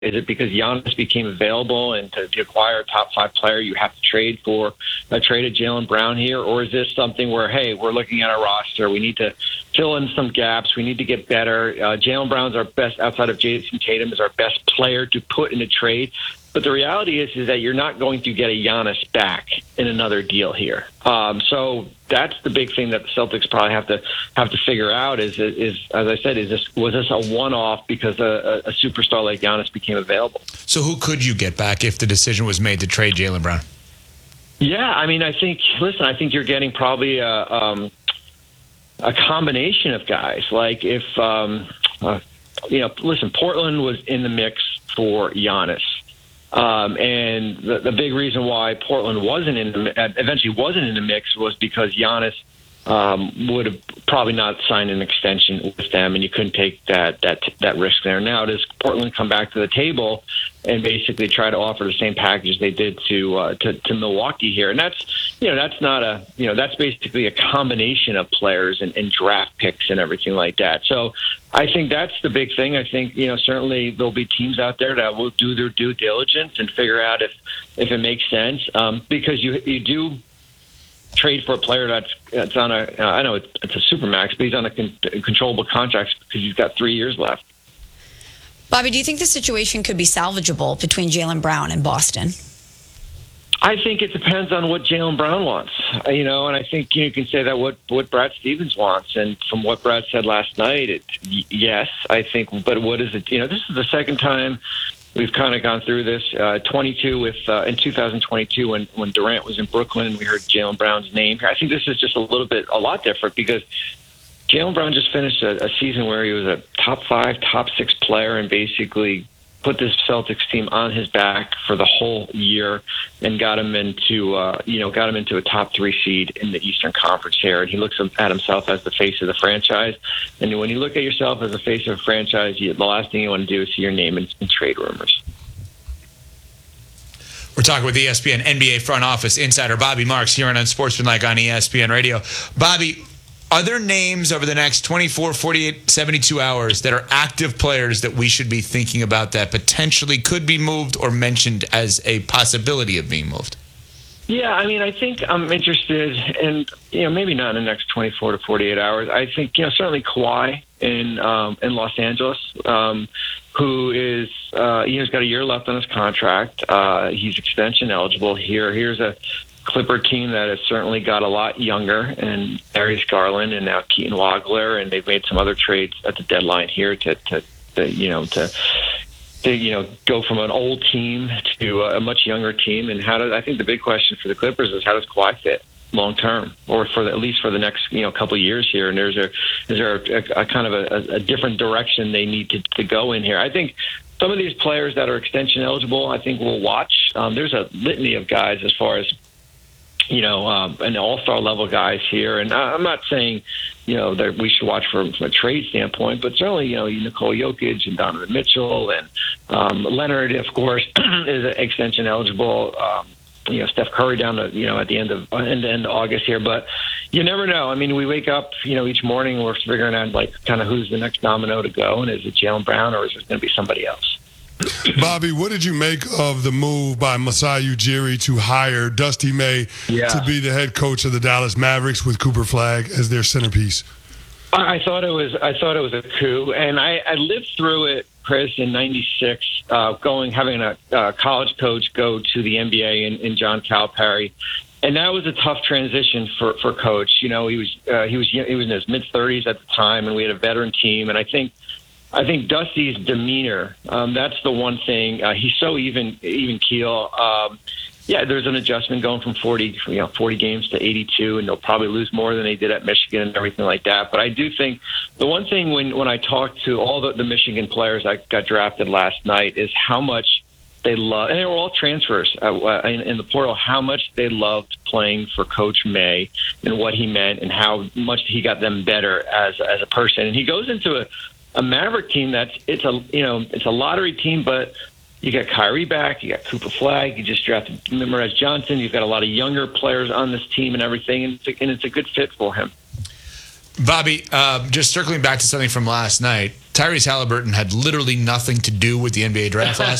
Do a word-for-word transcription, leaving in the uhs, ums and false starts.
Is it because Giannis became available, and to, to acquire a top five player, you have to trade for a trade of Jaylen Brown here? Or is this something where, hey, we're looking at our roster, we need to fill in some gaps, we need to get better. Uh, Jaylen Brown's our best, outside of Jason Tatum, is our best player to put in a trade. But the reality is, is that you're not going to get a Giannis back in another deal here. Um, so that's the big thing that the Celtics probably have to have to figure out. Is, is as I said, is this was this a one-off because a, a superstar like Giannis became available? So who could you get back if the decision was made to trade Jaylen Brown? Yeah, I mean, I think. Listen, I think you're getting probably a, um, a combination of guys. Like if um, uh, you know, listen, Portland was in the mix for Giannis. Um, and the, the big reason why Portland wasn't in the, eventually wasn't in the mix was because Giannis um, would have probably not signed an extension with them, and you couldn't take that that that risk there. Now, does Portland come back to the table and basically try to offer the same package they did to uh, to, to Milwaukee here? And that's you know that's not a you know that's basically a combination of players and, and draft picks and everything like that. So I think that's the big thing. I think you know certainly there'll be teams out there that will do their due diligence and figure out if if it makes sense, um, because you you do trade for a player that's, that's on a, uh, I know it's, it's a supermax, but he's on a con- controllable contract because he's got three years left. Bobby, do you think the situation could be salvageable between Jaylen Brown and Boston? I think it depends on what Jaylen Brown wants, you know, and I think you can say that what, what Brad Stevens wants. And from what Brad said last night, it, yes, I think, but what is it? You know, this is the second time we've kind of gone through this. Uh, twenty-two with uh, in two thousand twenty-two when, when Durant was in Brooklyn and we heard Jaylen Brown's name. I think this is just a little bit, a lot different because Jaylen Brown just finished a, a season where he was a top five, top six player and basically put this Celtics team on his back for the whole year and got him into, uh, you know, got him into a top three seed in the Eastern Conference here. And he looks at himself as the face of the franchise. And when you look at yourself as the face of a franchise, you, the last thing you want to do is see your name in, in trade rumors. We're talking with E S P N N B A front office insider Bobby Marks here on Unsportsmanlike on E S P N Radio. Bobby, are there names over the next twenty-four, forty-eight, seventy-two hours that are active players that we should be thinking about that potentially could be moved or mentioned as a possibility of being moved? Yeah, I mean, I think I'm interested in, you know, maybe not in the next twenty-four to forty-eight hours. I think, you know, certainly Kawhi in um, in Los Angeles, um, who is, uh, you know, he's got a year left on his contract. Uh, he's extension eligible here. Here's a Clipper team that has certainly got a lot younger, and Darius Garland and now Keaton Wagler, and they've made some other trades at the deadline here to, to, to you know, to, to, you know, go from an old team to a much younger team. And how does, I think the big question for the Clippers is how does Kawhi fit long term, or for the, at least for the next, you know, couple of years here? And there's a, is there a, a kind of a, a different direction they need to, to go in here? I think some of these players that are extension eligible, I think we'll watch. Um, there's a litany of guys as far as, you know, um, an all-star level guys here. And I'm not saying, you know, that we should watch from, from a trade standpoint, but certainly, you know, Nikola Jokic and Donovan Mitchell and um, Leonard, of course, is extension eligible. Um, you know, Steph Curry down to, you know, at the end of end, end of August here. But you never know. I mean, we wake up, you know, each morning and we're figuring out, like, kind of who's the next domino to go. And is it Jaylen Brown or is it going to be somebody else? Bobby, what did you make of the move by Masai Ujiri to hire Dusty May yeah. to be the head coach of the Dallas Mavericks with Cooper Flagg as their centerpiece? I thought it was I thought it was a coup, and I, I lived through it, Chris, in ninety-six, uh, going having a uh, college coach go to the N B A in, in John Calipari. And that was a tough transition for, for Coach. You know, he was uh, he was he was in his mid thirties at the time, and we had a veteran team, and I think. I think Dusty's demeanor, um, that's the one thing. Uh, he's so even even keel. Um, yeah, there's an adjustment going from forty, you know, forty games to eighty-two, and they'll probably lose more than they did at Michigan and everything like that. But I do think the one thing when, when I talked to all the, the Michigan players that got drafted last night is how much they love, and they were all transfers uh, in, in the portal, how much they loved playing for Coach May and what he meant and how much he got them better as as a person. And he goes into a A Maverick team that's it's a you know it's a lottery team, but you got Kyrie back, you got Cooper Flagg, you just drafted Memorize Johnson. You've got a lot of younger players on this team and everything, and it's a, and it's a good fit for him. Bobby, uh, just circling back to something from last night, Tyrese Halliburton had literally nothing to do with the N B A draft last